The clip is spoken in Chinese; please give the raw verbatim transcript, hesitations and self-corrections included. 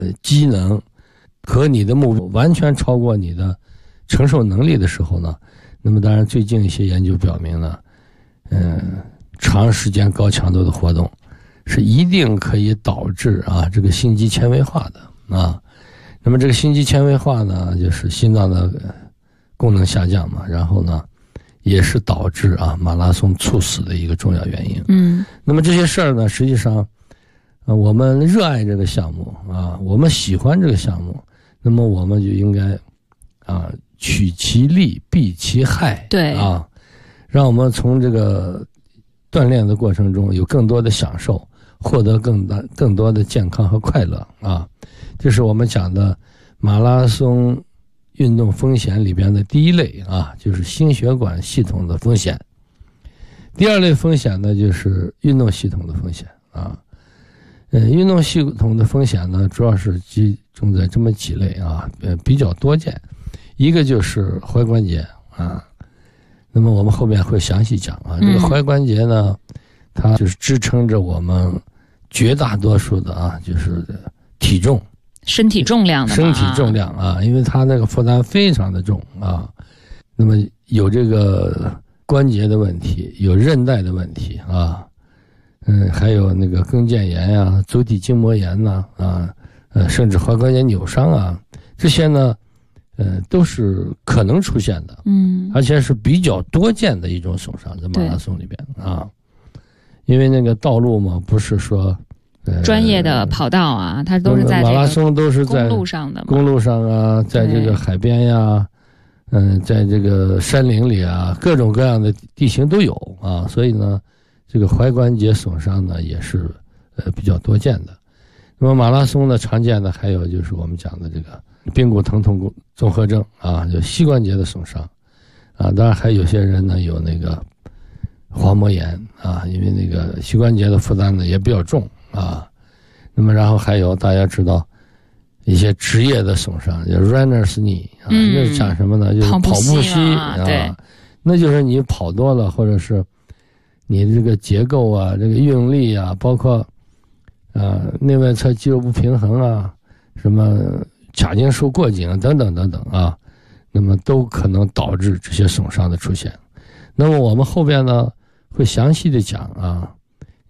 呃机能和你的目标完全超过你的承受能力的时候呢，那么当然最近一些研究表明呢，嗯、呃，长时间高强度的活动是一定可以导致啊这个心肌纤维化的啊。那么这个心肌纤维化呢，就是心脏的功能下降嘛，然后呢也是导致啊马拉松猝死的一个重要原因。 嗯， 那么这些事儿呢，实际上呃我们热爱这个项目啊，我们喜欢这个项目，那么我们就应该啊取其利避其害， 对啊，让我们从这个锻炼的过程中有更多的享受，获得更大更多的健康和快乐啊。这是我们讲的马拉松运动风险里边的第一类啊，就是心血管系统的风险。第二类风险呢，就是运动系统的风险啊。呃，运动系统的风险呢，主要是集中在这么几类啊，呃，比较多见。一个就是踝关节啊，那么我们后面会详细讲啊。这个踝关节呢，它就是支撑着我们绝大多数的啊，就是体重。 身体重量的身体重量啊，因为它那个负担非常的重啊，那么有这个关节的问题，有韧带的问题啊，嗯，还有那个跟腱炎呀、啊、足底筋膜炎呐 啊, 啊，呃，甚至踝关节扭伤啊，这些呢，呃，都是可能出现的， 嗯， 而且是比较多见的一种损伤，在马拉松里边啊，因为那个道路嘛，不是说。 专业的跑道啊，它都是在马拉松都是在公路上的， 公路上啊，在这个海边呀，嗯，在这个山林里啊，各种各样的地形都有啊，所以呢，这个踝关节损伤呢也是呃比较多见的。那么马拉松呢，常见的还有就是我们讲的这个髌骨疼痛综合症啊，就膝关节的损伤啊，当然还有些人呢有那个滑膜炎啊，因为那个膝关节的负担呢也比较重。啊，那么然后还有大家知道一些职业的损伤，叫 runner's knee 啊， 嗯、 那是讲什么呢？就是跑步膝啊， 对， 那就是你跑多了，或者是你这个结构啊、这个运力啊，包括呃内外侧肌肉不平衡啊，什么髂胫束过紧啊等等等等啊，那么都可能导致这些损伤的出现。那么我们后边呢会详细的讲啊。